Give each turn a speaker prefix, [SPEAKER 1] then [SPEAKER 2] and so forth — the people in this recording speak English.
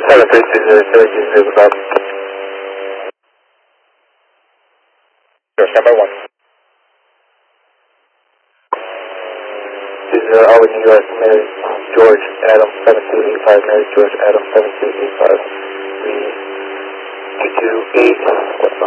[SPEAKER 1] 736 about. Sure, stand by 1. This is Albany, New York, Mary George Adam 7285, Mary George Adam 7285. We 228, what's